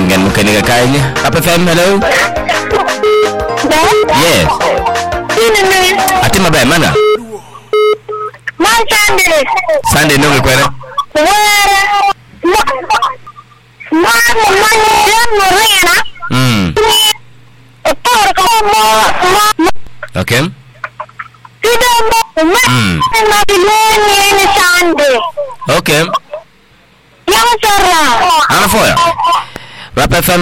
Ngan mungkin ni kakaknya. Apa FM? Hello. Yes. Ini. Ati mabai mana? Sunday. Sunday nungu kwere. Okay. Okay. Yang cerah. Ana foya. Rap FM